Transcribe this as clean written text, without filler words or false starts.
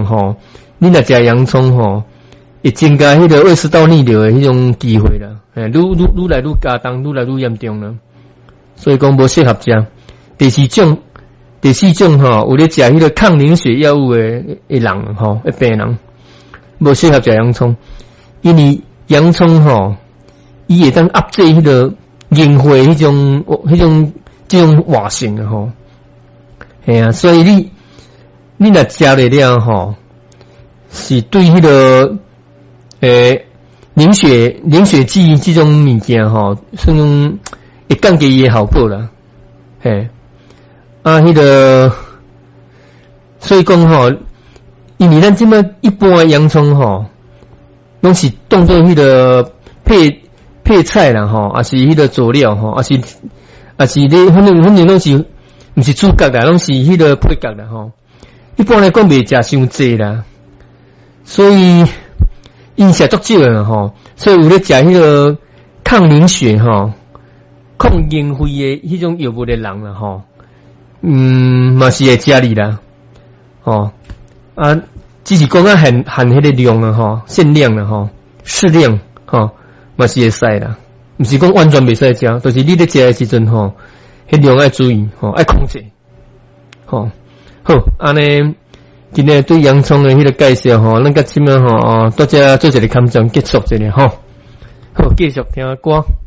吼，你若食洋葱吼，会增加迄个胃食道逆流的迄种机会啦。愈来愈加重，愈来愈严重了。所以讲无适合食。第四种吼，有咧食迄个抗凝血药物的人吼，病人无适合食洋葱，因为洋葱吼，伊会当压制迄个凝血迄种这种活性的吼。嘿啊，所以你若食了吼，是对迄个凝血剂这种物件吼，算种会降低伊的效果啦。嘿，迄个，所以讲吼，因为咱即摆一般的洋葱吼，拢是当做迄个配菜啦吼，也是迄个佐料吼，也是咧，反正拢是毋是主角啦，拢是迄个配角啦吼。一般来讲袂食伤济啦，所以因食足少啦吼，所以有咧食迄个抗凝血吼、抗凝血的迄种药物的人啦吼，嘛是会食你啦，吼只是讲限迄个量啦吼，限量啦吼，适量吼，嘛是会使啦，毋是讲完全袂使食，就是你咧食的时阵吼，迄量要注意吼，要控制吼。好，安尼今日对洋葱的迄个介绍吼，咱甲即摆吼，大家做一个勘证结束一下吼。好，继续听歌。